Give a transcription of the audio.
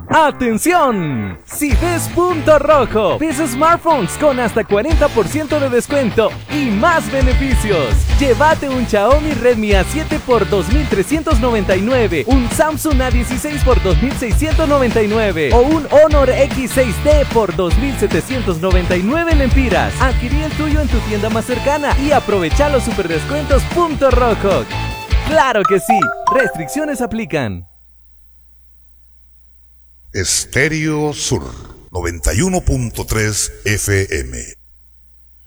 ¡Atención! Si ves punto rojo, ves smartphones con hasta 40% de descuento y más beneficios. Llévate un Xiaomi Redmi A7 por 2.399, un Samsung A16 por 2.699 o un Honor X6D por 2.799 lempiras. Adquirí el tuyo en tu tienda más cercana y aprovecha los superdescuentos punto rojo. ¡Claro que sí! Restricciones aplican. Estéreo Sur 91.3 FM.